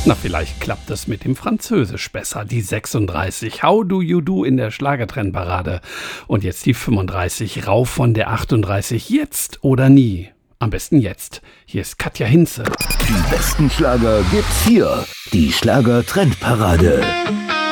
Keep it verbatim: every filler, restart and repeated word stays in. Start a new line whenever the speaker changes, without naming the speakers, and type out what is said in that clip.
Na, vielleicht klappt es mit dem Französisch besser. Die sechsunddreißig, How Do You Do in der Schlagertrendparade. Und jetzt die fünfunddreißig, rauf von der achtunddreißig, jetzt oder nie. Am besten jetzt. Hier ist Katja Hinze.
Die besten Schlager gibt's hier. Die Schlagertrendparade.